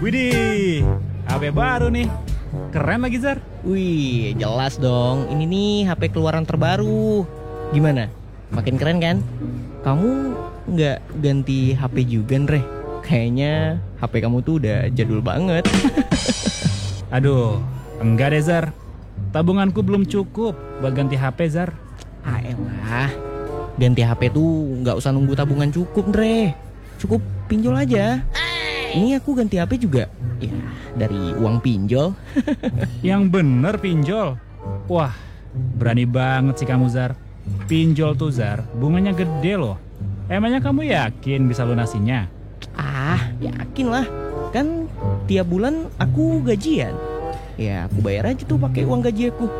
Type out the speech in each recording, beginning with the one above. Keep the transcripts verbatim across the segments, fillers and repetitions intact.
Widih, H P baru nih. Keren lagi, Zar. Wih, jelas dong. Ini nih H P keluaran terbaru. Gimana? Makin keren kan? Kamu nggak ganti H P juga, Ndre? Kayaknya H P kamu tuh udah jadul banget. Aduh, enggak deh, Zar. Tabunganku belum cukup buat ganti H P, Zar. Ah elah, ganti H P tuh nggak usah nunggu tabungan cukup, Ndre. Cukup pinjol aja. Ini aku ganti H P juga, ya dari uang pinjol. Yang bener pinjol. Wah, berani banget sih kamu, Zar. Pinjol tuh, Zar, bunganya gede loh. Emangnya kamu yakin bisa lunasinya? Ah, yakin lah. Kan tiap bulan aku gajian. Ya aku bayar aja tuh pakai uang gaji aku.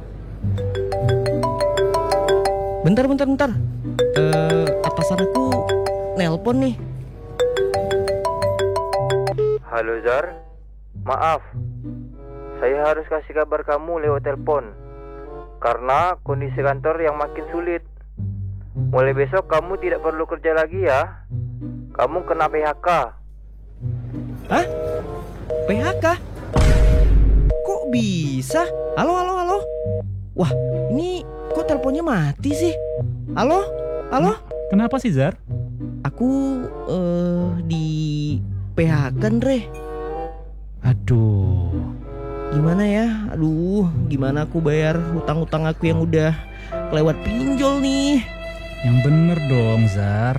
Bentar, bentar, bentar. Eh, atasan aku nelpon nih. Halo Zar, maaf, saya harus kasih kabar kamu lewat telepon karena kondisi kantor yang makin sulit. Mulai besok kamu tidak perlu kerja lagi ya. Kamu kena P H K. Hah? P H K? Kok bisa? Halo, halo, halo. Wah, ini kok teleponnya mati sih? Halo? Halo? Kenapa sih, Zar? Aku eh di P H K, Ndre. Aduh. Gimana ya? Aduh, gimana aku bayar hutang-hutang aku yang udah lewat pinjol nih? Yang bener dong, Zar.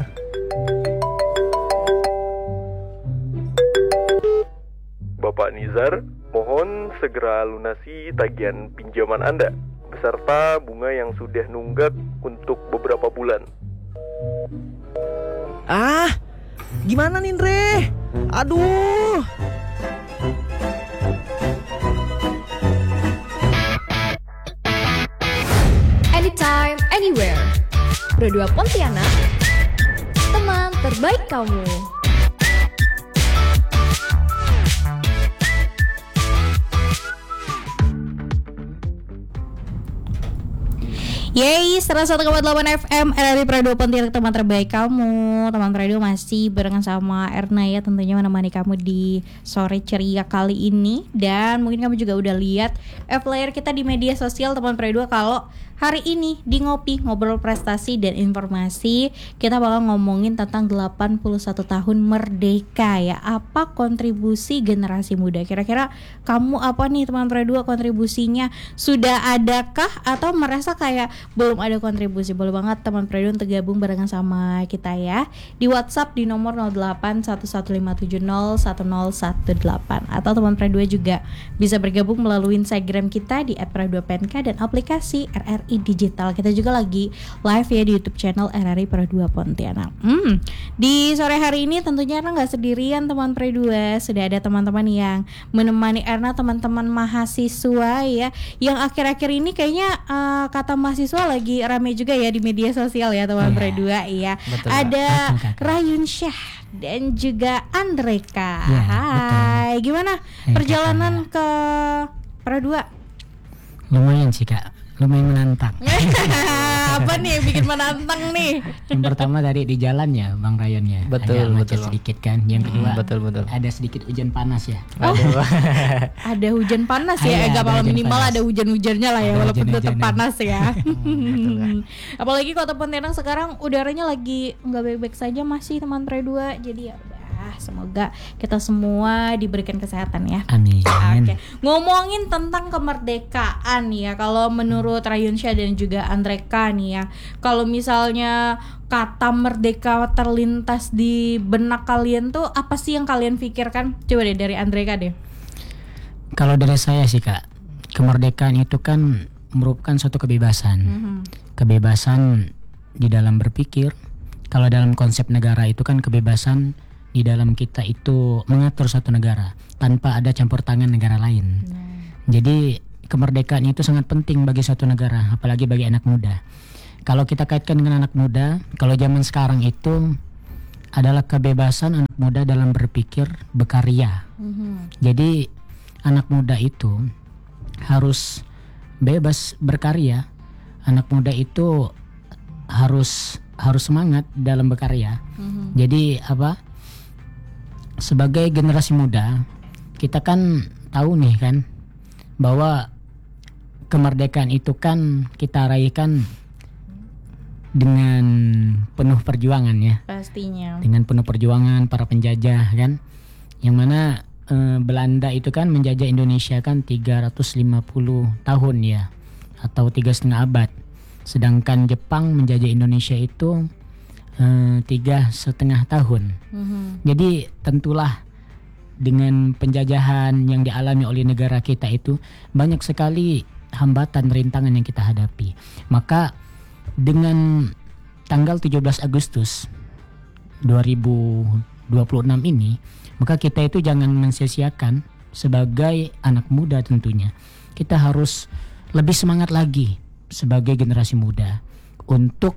Bapak Nizar, mohon segera lunasi tagihan pinjaman Anda beserta bunga yang sudah nunggak untuk beberapa bulan. Ah, gimana nih, Ndre? Aduh. Anytime, anywhere. Pro dua Pontianak, teman terbaik kamu. Yeay, seratus satu koma delapan F M R R I Pro dua Pontianak, teman terbaik kamu. Teman Radio masih barengan sama Erna ya, tentunya menemani kamu di sore ceria kali ini. Dan mungkin kamu juga udah lihat flyer kita di media sosial teman Radio kalau hari ini di Ngopi Ngobrol Prestasi dan Informasi kita bakal ngomongin tentang delapan puluh satu tahun merdeka ya. Apa kontribusi generasi muda? Kira-kira kamu apa nih teman Radio kontribusinya? Sudah adakah atau merasa kayak belum ada kontribusi? Boleh banget teman Radio untuk gabung barengan sama kita ya di WhatsApp di nomor nol delapan satu satu lima tujuh nol satu nol satu delapan, atau teman Radio juga bisa bergabung melalui Instagram kita di et radio P N K dan aplikasi R R I Digital. Kita juga lagi live ya di YouTube channel R R I Pro dua Pontianak. Hmm, di sore hari ini tentunya Erna nggak sendirian teman Pro dua, sudah ada teman-teman yang menemani Erna, teman-teman mahasiswa ya, yang akhir-akhir ini kayaknya uh, kata mahasiswa lagi rame juga ya di media sosial ya teman Pro dua ya. Betul, ada betul, Rayun Syah dan juga Andreka. Ya, hai, betul. Gimana Hai, perjalanan kakak. ke Pro dua? Lumayan sih Kak, lumayan menantang. Apa nih yang bikin menantang nih? Yang pertama dari di jalan ya Bang Rayon ya, betul, ada macet betul. sedikit kan. Yang kedua hmm, betul betul. Ada sedikit hujan panas ya. Oh, ada hujan panas ya, agak malam minimal panas. Ada hujan-hujannya lah ya, ada walaupun tetap panas ya. hmm, apalagi Kota Pontianak sekarang udaranya lagi nggak baik-baik saja masih teman Pre dua, jadi ya udah. Semoga kita semua diberikan kesehatan ya. Amin. Oke. Ngomongin tentang kemerdekaan ya, kalau menurut Rayun Syah dan juga Andreka nih ya, kalau misalnya kata merdeka terlintas di benak kalian tuh apa sih yang kalian pikirkan? Coba deh dari Andreka deh. Kalau dari saya sih Kak, kemerdekaan itu kan merupakan suatu kebebasan. Mm-hmm. Kebebasan di dalam berpikir. Kalau dalam konsep negara itu kan kebebasan di dalam kita itu mengatur satu negara tanpa ada campur tangan negara lain. Hmm. Jadi kemerdekaan itu sangat penting bagi suatu negara, apalagi bagi anak muda. Kalau kita kaitkan dengan anak muda, kalau zaman sekarang itu adalah kebebasan anak muda dalam berpikir, berkarya. Hmm. Jadi anak muda itu harus bebas berkarya. Anak muda itu harus harus semangat dalam berkarya. Hmm. Jadi apa? sebagai generasi muda, kita kan tahu nih kan bahwa kemerdekaan itu kan kita raihkan dengan penuh perjuangan ya. Pastinya. Dengan penuh perjuangan para penjajah kan. Yang mana eh, Belanda itu kan menjajah Indonesia kan tiga ratus lima puluh tahun ya, atau tiga setengah abad. Sedangkan Jepang menjajah Indonesia itu eh, tiga setengah tahun. Mhm. Jadi tentulah dengan penjajahan yang dialami oleh negara kita itu banyak sekali hambatan rintangan yang kita hadapi. Maka dengan tanggal tujuh belas Agustus dua ribu dua puluh enam ini, maka kita itu jangan mensia-siakan sebagai anak muda tentunya. Kita harus lebih semangat lagi sebagai generasi muda untuk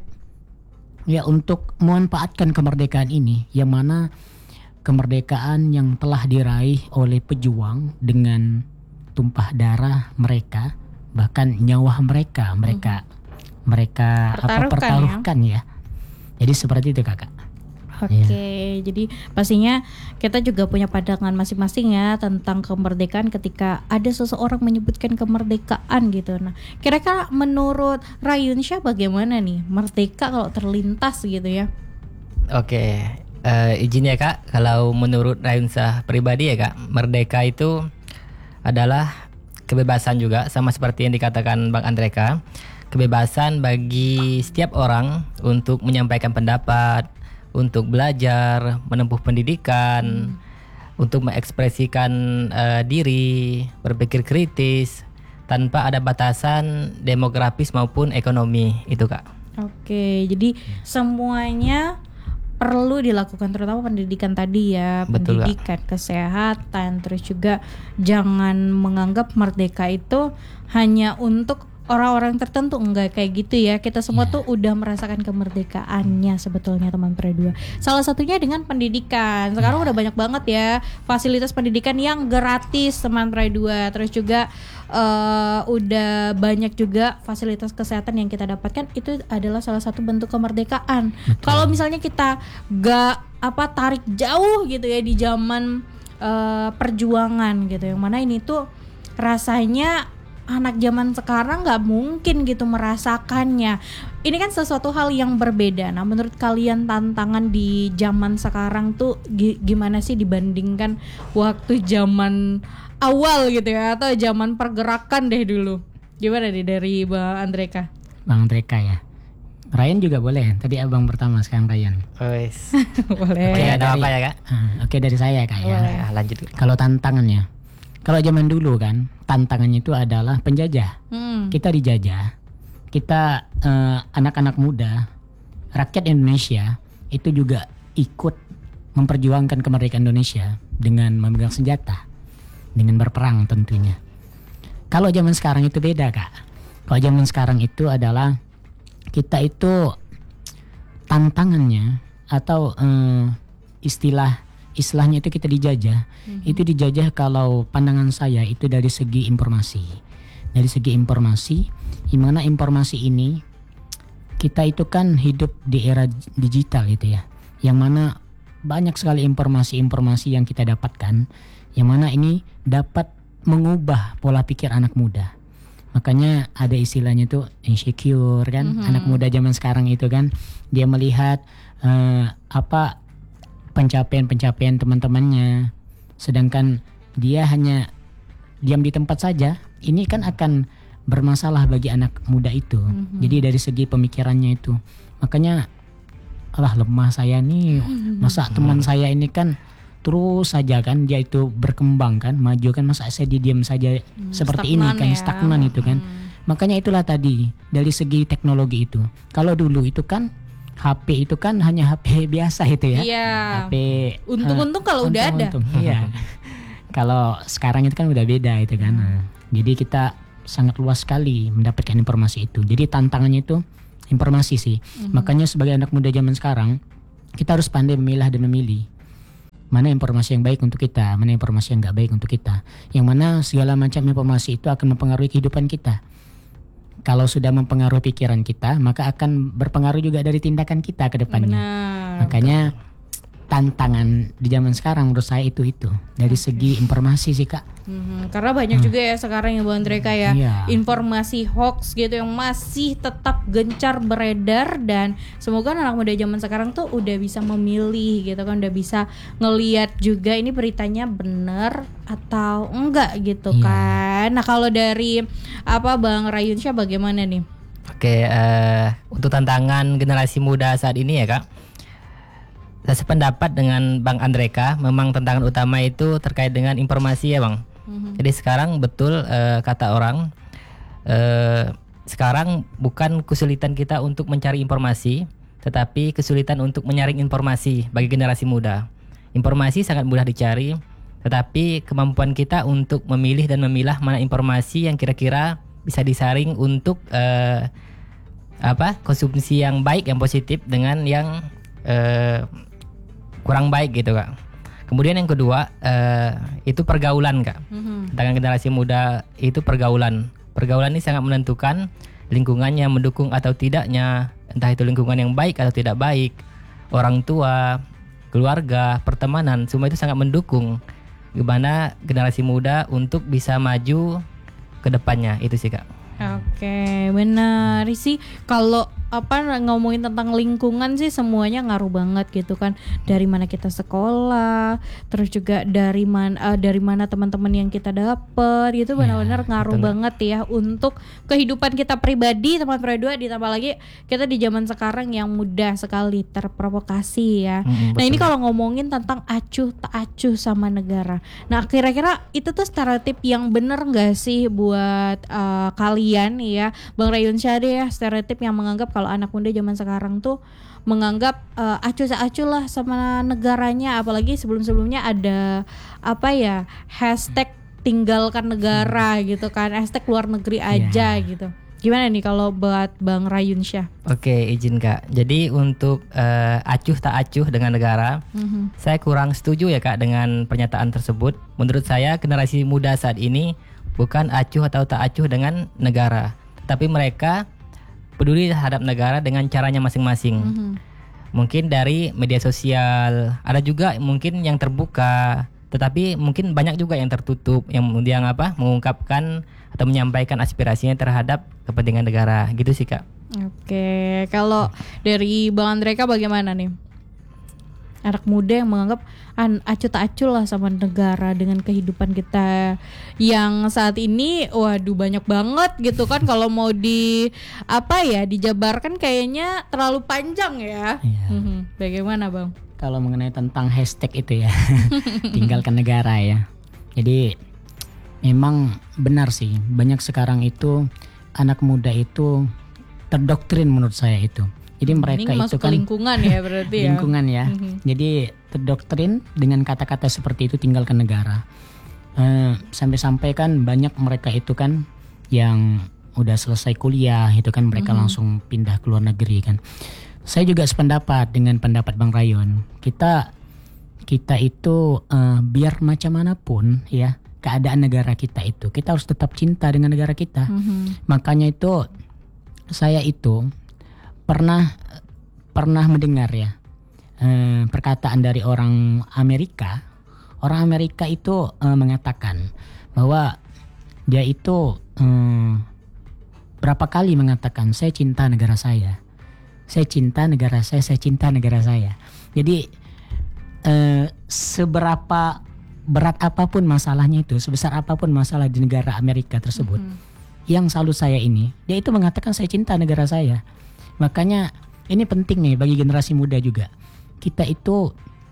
ya untuk memanfaatkan kemerdekaan ini, yang mana kemerdekaan yang telah diraih oleh pejuang dengan tumpah darah mereka, bahkan nyawa mereka mereka hmm. mereka Pertaruhkan, apa pertaruhkan ya. ya. Jadi seperti itu kakak. Oke, okay, jadi pastinya kita juga punya pandangan masing-masing ya tentang kemerdekaan ketika ada seseorang menyebutkan kemerdekaan gitu. Nah, kira-kira menurut Rayunsyah bagaimana nih merdeka kalau terlintas gitu ya? Oke, uh, izin ya kak, kalau menurut Rayunsyah pribadi ya kak, merdeka itu adalah kebebasan juga, sama seperti yang dikatakan Bang Andreka. Kebebasan bagi setiap orang untuk menyampaikan pendapat, untuk belajar, menempuh pendidikan, hmm. untuk mengekspresikan uh, diri, berpikir kritis tanpa ada batasan demografis maupun ekonomi, itu kak. Oke, jadi semuanya perlu dilakukan, terutama pendidikan tadi ya. Betul, pendidikan, Kak. Kesehatan, terus juga jangan menganggap merdeka itu hanya untuk orang-orang tertentu, enggak kayak gitu ya. Kita semua yeah. tuh udah merasakan kemerdekaannya sebetulnya teman Pre dua. Salah satunya dengan pendidikan. Sekarang yeah. udah banyak banget ya fasilitas pendidikan yang gratis teman Pre dua. Terus juga uh, udah banyak juga fasilitas kesehatan yang kita dapatkan. Itu adalah salah satu bentuk kemerdekaan. Kalau misalnya kita gak apa tarik jauh gitu ya di zaman uh, perjuangan gitu, yang mana ini tuh rasanya anak zaman sekarang nggak mungkin gitu merasakannya. Ini kan sesuatu hal yang berbeda. Nah, menurut kalian tantangan di zaman sekarang tuh g- gimana sih dibandingkan waktu zaman awal gitu ya, atau zaman pergerakan deh dulu? Gimana nih dari Bang Andreka? Bang Andreka ya. Ryan juga boleh. Tadi abang pertama, sekarang Ryan. Wes. Boleh. Oke, ada apa ya kak? Uh, Oke okay, dari saya kak ya. Boleh. Lanjut. Kalau tantangannya, kalau zaman dulu kan tantangannya itu adalah penjajah. Hmm. Kita dijajah. Kita uh, anak-anak muda, rakyat Indonesia itu juga ikut memperjuangkan kemerdekaan Indonesia dengan memegang senjata, dengan berperang tentunya. Kalau zaman sekarang itu beda kak. Kalau zaman sekarang itu adalah kita itu tantangannya atau uh, istilah istilahnya itu kita dijajah. Mm-hmm. Itu dijajah kalau pandangan saya itu dari segi informasi. Dari segi informasi, di mana informasi ini kita itu kan hidup di era digital gitu ya. Yang mana banyak sekali informasi-informasi yang kita dapatkan, yang mana ini dapat mengubah pola pikir anak muda. Makanya ada istilahnya tuh insecure kan. Mm-hmm. Anak muda zaman sekarang itu kan dia melihat uh, apa pencapaian-pencapaian teman-temannya, sedangkan dia hanya diam di tempat saja. Ini kan akan bermasalah bagi anak muda itu. Mm-hmm. Jadi dari segi pemikirannya itu, makanya alah lemah saya nih, masa mm-hmm. teman saya ini kan terus saja kan dia itu berkembang kan, maju kan, masa saya diam saja hmm, seperti ini kan, ya. Stagnan itu kan. Hmm. Makanya itulah tadi dari segi teknologi itu. Kalau dulu itu kan H P itu kan hanya H P biasa itu ya. Iya. H P untung-untung uh, kalau udah ada. Iya. Kalau sekarang itu kan udah beda itu kan. Hmm. Jadi kita sangat luas sekali mendapatkan informasi itu. Jadi tantangannya itu informasi sih. Hmm. Makanya sebagai anak muda zaman sekarang kita harus pandai memilah dan memilih. Mana informasi yang baik untuk kita, mana informasi yang gak baik untuk kita. Yang mana segala macam informasi itu akan mempengaruhi kehidupan kita. Kalau sudah mempengaruhi pikiran kita, maka akan berpengaruh juga dari tindakan kita ke depannya. Benar, makanya tantangan di zaman sekarang menurut saya itu itu dari segi informasi sih Kak. Mhm, karena banyak juga ya sekarang yang Bang Andreka ya Iya. informasi hoax gitu yang masih tetap gencar beredar, dan semoga anak muda zaman sekarang tuh udah bisa memilih gitu kan, udah bisa ngelihat juga ini beritanya benar atau enggak gitu Iya. kan. Nah kalau dari apa Bang Rayunsyah bagaimana nih? Oke, eh, untuk tantangan generasi muda saat ini ya Kak, saya sependapat dengan Bang Andreka. Memang tantangan utama itu terkait dengan informasi ya Bang. Mhm. Jadi sekarang betul eh, kata orang, eh, sekarang bukan kesulitan kita untuk mencari informasi, tetapi kesulitan untuk menyaring informasi bagi generasi muda. Informasi sangat mudah dicari, tetapi kemampuan kita untuk memilih dan memilah mana informasi yang kira-kira bisa disaring untuk eh, apa konsumsi yang baik, yang positif, dengan yang eh, kurang baik gitu Kak. Kemudian yang kedua eh, itu pergaulan Kak. Mhm. Tantangan generasi muda itu pergaulan. Pergaulan ini sangat menentukan lingkungannya mendukung atau tidaknya, entah itu lingkungan yang baik atau tidak baik, orang tua, keluarga, pertemanan, semua itu sangat mendukung gimana generasi muda untuk bisa maju ke depannya. Itu sih Kak. Oke, benar sih. Kalau apa ngomongin tentang lingkungan sih semuanya ngaruh banget gitu kan. Dari mana kita sekolah, terus juga dari mana uh, dari mana teman-teman yang kita dapet gitu, benar-benar ngaruh betul. banget ya untuk kehidupan kita pribadi, teman-teman dua. Ditambah lagi kita di zaman sekarang yang mudah sekali terprovokasi ya. Mm, Nah ini betul. kalau ngomongin tentang acuh tak acuh sama negara. Nah kira-kira itu tuh stereotip yang bener nggak sih buat uh, kalian ya, Bang Rayunsyah deh ya, stereotip yang menganggap kalau anak muda zaman sekarang tuh menganggap uh, acuh tak acuh lah sama negaranya, apalagi sebelum-sebelumnya ada apa ya hashtag tinggalkan negara gitu kan, hashtag luar negeri aja gitu. Gimana nih kalau buat Bang Rayunsyah? Oke, izin Kak. Jadi untuk eh, acuh tak acuh dengan negara, Mhm. saya kurang setuju ya Kak dengan pernyataan tersebut. Menurut saya generasi muda saat ini bukan acuh atau tak acuh dengan negara, tapi mereka peduli terhadap negara dengan caranya masing-masing. Mhm. Mungkin dari media sosial, ada juga mungkin yang terbuka, tetapi mungkin banyak juga yang tertutup, yang yang apa mengungkapkan atau menyampaikan aspirasinya terhadap kepentingan negara, gitu sih Kak. Oke, kalau dari Bang Andreka bagaimana nih? Anak muda yang menganggap an acuh tak acuh lah sama negara dengan kehidupan kita yang saat ini, waduh banyak banget gitu kan. Kalau mau di apa ya dijabarkan kayaknya terlalu panjang ya. Iya. Mhm. Bagaimana Bang? Kalau mengenai tentang hashtag itu ya, tinggalkan negara ya. Jadi memang benar sih, banyak sekarang itu anak muda itu terdoktrin menurut saya itu. Jadi mereka Ini itu masuk kan ke lingkungan ya berarti ya. lingkungan ya. Mhm. Jadi terdoktrin dengan kata-kata seperti itu, tinggalkan negara. Eh, sampai-sampai kan banyak mereka itu kan yang udah selesai kuliah itu kan mereka Mhm. langsung pindah ke luar negeri kan. Saya juga sependapat dengan pendapat Bang Rayon. Kita kita itu eh, biar macam manapun ya keadaan negara kita itu, kita harus tetap cinta dengan negara kita. Mhm. Makanya itu saya itu pernah pernah mendengar ya eh, perkataan dari orang Amerika. Orang Amerika itu eh, mengatakan bahwa dia itu eh, berapa kali mengatakan saya cinta negara saya. Saya cinta negara saya, saya cinta negara saya. Jadi eh, seberapa berat apapun masalahnya itu, sebesar apapun masalah di negara Amerika tersebut, Mhm. yang salut saya ini, dia itu mengatakan saya cinta negara saya. Makanya ini penting nih bagi generasi muda juga. Kita itu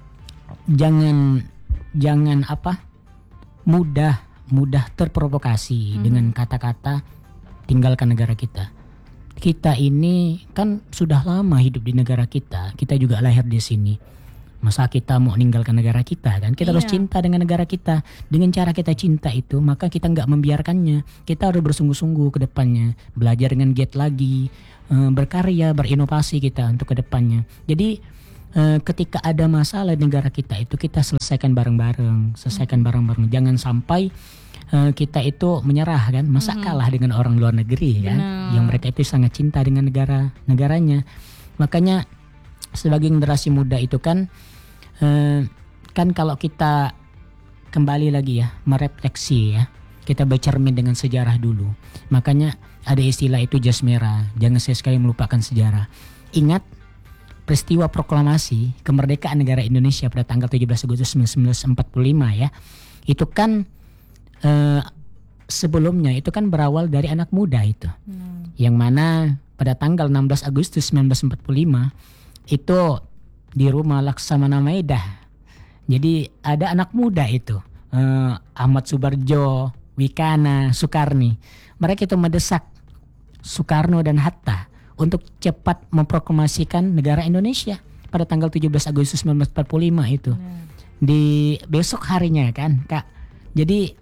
jangan jangan apa mudah mudah terprovokasi Mhm. dengan kata-kata tinggalkan negara kita. Kita ini kan sudah lama hidup di negara kita. Kita juga lahir di sini. Masa kita mau meninggalkan negara kita kan? Kita harus Iya. cinta dengan negara kita. Dengan cara kita cinta itu, maka kita nggak membiarkannya. Kita harus bersungguh-sungguh ke depannya. Belajar dengan giat lagi, eh, berkarya, berinovasi kita untuk ke depannya. Jadi eh, ketika ada masalah di negara kita itu, kita selesaikan bareng-bareng, selesaikan bareng-bareng. Jangan sampai eh, kita itu menyerah kan? Masa kalah dengan orang luar negeri kan? Benar. Yang mereka itu sangat cinta dengan negara negaranya. Makanya sebagai generasi muda itu kan Eh, kan kalau kita kembali lagi ya merefleksi ya, kita bercermin dengan sejarah dulu. Makanya ada istilah itu jas merah, jangan sekali melupakan sejarah. Ingat peristiwa proklamasi kemerdekaan negara Indonesia pada tanggal tujuh belas Agustus seribu sembilan ratus empat puluh lima ya. Itu kan eh, sebelumnya itu kan berawal dari anak muda itu. Hmm. Yang mana pada tanggal enam belas Agustus seribu sembilan ratus empat puluh lima itu di rumah Laksamana Maeda. Jadi ada anak muda itu, eh, Ahmad Subarjo, Wikana, Soekarni. Mereka itu mendesak Soekarno dan Hatta untuk cepat memproklamasikan negara Indonesia pada tanggal tujuh belas Agustus seribu sembilan ratus empat puluh lima itu. Hmm. Di besok harinya kan, Kak. Jadi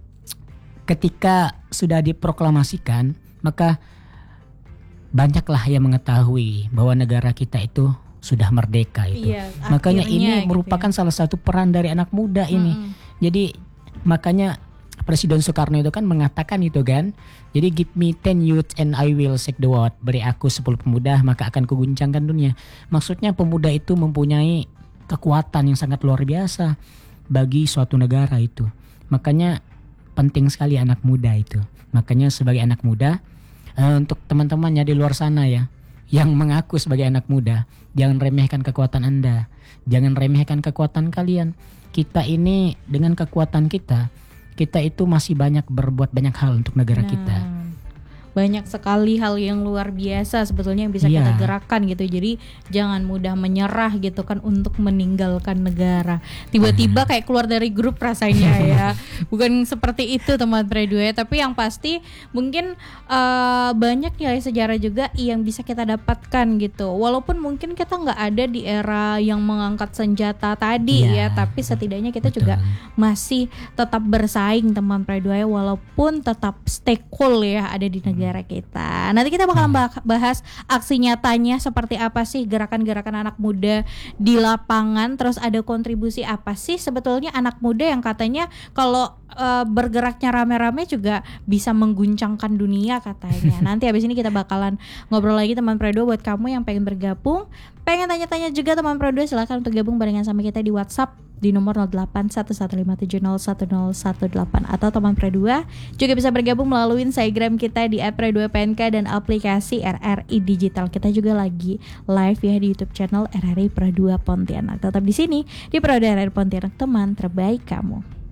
ketika sudah diproklamasikan, maka banyaklah yang mengetahui bahwa negara kita itu sudah merdeka itu. Iya, makanya ini merupakan gitu ya. Salah satu peran dari anak muda ini. Hmm. Jadi makanya Presiden Soekarno itu kan mengatakan itu kan. Jadi give me ten youth and I will shake the world. Beri aku sepuluh pemuda maka akan kuguncangkan dunia. Maksudnya pemuda itu mempunyai kekuatan yang sangat luar biasa bagi suatu negara itu. Makanya penting sekali anak muda itu. Makanya sebagai anak muda, uh, untuk teman-temannya di luar sana ya, yang mengaku sebagai anak muda, jangan remehkan kekuatan Anda. Jangan remehkan kekuatan kalian. Kita ini dengan kekuatan kita, kita itu masih banyak berbuat banyak hal untuk negara nah, kita. Banyak sekali hal yang luar biasa sebetulnya yang bisa yeah. kita gerakan gitu. Jadi jangan mudah menyerah gitu kan untuk meninggalkan negara. Tiba-tiba kayak keluar dari grup rasanya ya. Bukan seperti itu teman Predu ya. Tapi yang pasti mungkin uh, banyak nilai sejarah juga yang bisa kita dapatkan gitu. Walaupun mungkin kita nggak ada di era yang mengangkat senjata tadi yeah. ya. Tapi setidaknya kita Betul. juga masih tetap bersaing teman Predu ya. Walaupun tetap stay cool ya ada di negara negara kita. Nanti kita bakal bahas aksi nyatanya seperti apa sih gerakan-gerakan anak muda di lapangan, terus ada kontribusi apa sih sebetulnya anak muda yang katanya kalau uh, bergeraknya rame-rame juga bisa mengguncangkan dunia katanya. Nanti habis ini kita bakalan ngobrol lagi teman Predo. Buat kamu yang pengen bergabung, pengen tanya-tanya juga teman Predo, silahkan untuk gabung barengan sama kita di WhatsApp di nomor nol delapan satu satu lima tujuh nol satu nol satu delapan atau teman Predua juga bisa bergabung melalui Instagram kita di et predua p n k dan aplikasi R R I Digital. Kita juga lagi live ya di YouTube channel R R I Predua Pontianak. Tetap di sini di Predua R R I Pontianak, teman terbaik kamu.